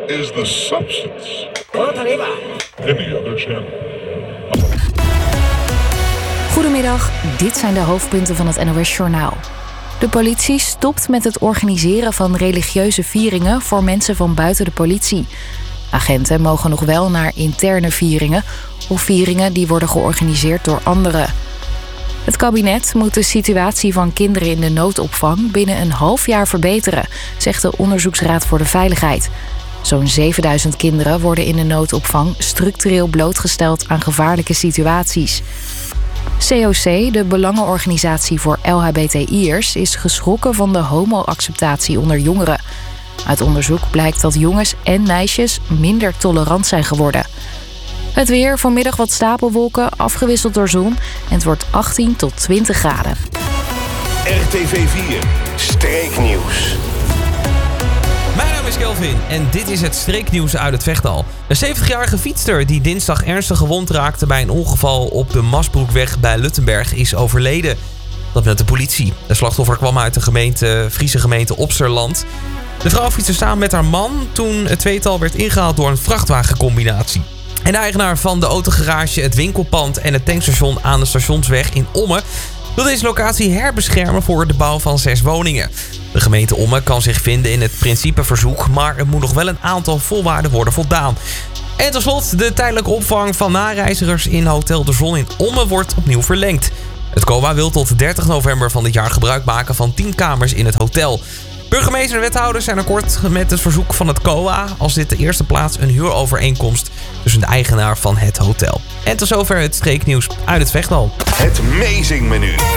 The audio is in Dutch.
is the substance. Any other channel. Goedemiddag, dit zijn de hoofdpunten van het NOS-journaal. De politie stopt met het organiseren van religieuze vieringen voor mensen van buiten de politie. Agenten mogen nog wel naar interne vieringen of vieringen die worden georganiseerd door anderen. Het kabinet moet de situatie van kinderen in de noodopvang binnen een half jaar verbeteren, zegt de Onderzoeksraad voor de Veiligheid. Zo'n 7000 kinderen worden in de noodopvang structureel blootgesteld aan gevaarlijke situaties. COC, de belangenorganisatie voor LHBTI'ers, is geschrokken van de homo-acceptatie onder jongeren. Uit onderzoek blijkt dat jongens en meisjes minder tolerant zijn geworden. Het weer, vanmiddag wat stapelwolken, afgewisseld door zon en het wordt 18 tot 20 graden. RTV 4, Streeknieuws. Mijn naam is Kelvin en dit is het streeknieuws uit het Vechtdal. Een 70-jarige fietster die dinsdag ernstig gewond raakte bij een ongeval op de Masbroekweg bij Luttenberg is overleden. Dat meldt de politie. De slachtoffer kwam uit de Friese gemeente Opsterland. De vrouw fietste samen met haar man toen het tweetal werd ingehaald door een vrachtwagencombinatie. En de eigenaar van de autogarage, het winkelpand en het tankstation aan de Stationsweg in Ommen wil deze locatie herbeschermen voor de bouw van 6 woningen. De gemeente Ommen kan zich vinden in het principeverzoek, maar er moet nog wel een aantal voorwaarden worden voldaan. En tot slot, de tijdelijke opvang van nareizigers in Hotel de Zon in Ommen wordt opnieuw verlengd. Het COA wil tot 30 november van dit jaar gebruik maken van 10 kamers in het hotel. Burgemeester en wethouders zijn akkoord met het verzoek van het COA als dit de eerste plaats een huurovereenkomst tussen de eigenaar van het hotel. En tot zover het streeknieuws uit het Vechtdal. Het Mezingmenu.